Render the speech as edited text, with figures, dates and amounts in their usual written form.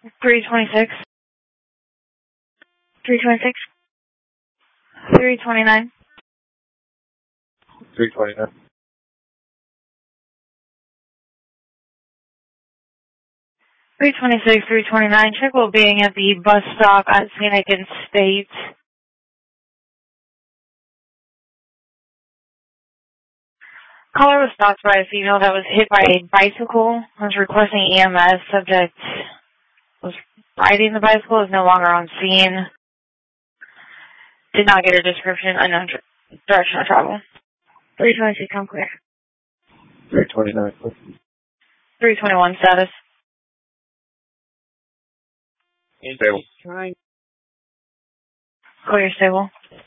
326. 326. 329. 329. 326, 329. Check well being at the bus stop at Scenic and State. Caller was stopped by a female that was hit by a bicycle. Was requesting EMS. Subject was riding the bicycle. Is no longer on scene. Did not get a description. Unknown direction of travel. 326, I'm clear. 329. 321 status. Stable. Clear, stable.